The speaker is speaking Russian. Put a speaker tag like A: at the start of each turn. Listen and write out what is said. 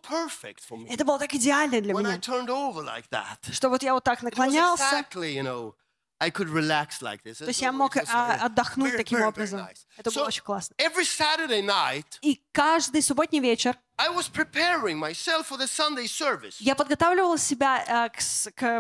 A: perfect for me.
B: Это было так идеально для
A: When I
B: меня,
A: turned over like that,
B: что вот я вот так
A: it was
B: наклонялся,
A: exactly, I could relax like this.
B: то есть я мог отдохнуть таким образом. Это было очень классно.
A: Every Saturday night,
B: И каждый субботний вечер
A: I was preparing myself for the Sunday service.
B: я подготавливала себя к